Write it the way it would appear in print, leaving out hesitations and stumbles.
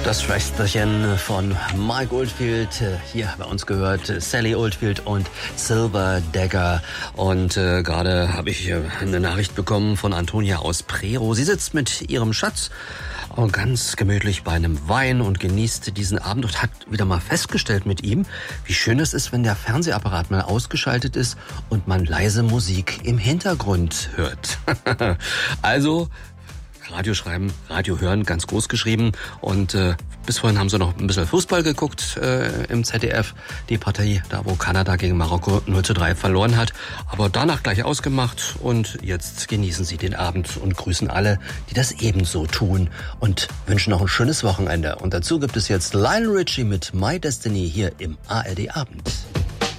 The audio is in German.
Das Schwesterchen von Mike Oldfield, hier bei uns gehört Sally Oldfield und Silver Dagger. Und gerade habe ich eine Nachricht bekommen von Antonia aus Prerow. Sie sitzt mit ihrem Schatz ganz gemütlich bei einem Wein und genießt diesen Abend und hat wieder mal festgestellt mit ihm, wie schön es ist, wenn der Fernsehapparat mal ausgeschaltet ist und man leise Musik im Hintergrund hört. Also Radio schreiben, Radio hören, ganz groß geschrieben. Und bis vorhin haben sie noch ein bisschen Fußball geguckt im ZDF. Die Partie, da wo Kanada gegen Marokko 0:3 verloren hat. Aber danach gleich ausgemacht. Und jetzt genießen sie den Abend und grüßen alle, die das ebenso tun. Und wünschen noch ein schönes Wochenende. Und dazu gibt es jetzt Lionel Richie mit My Destiny hier im ARD Abend.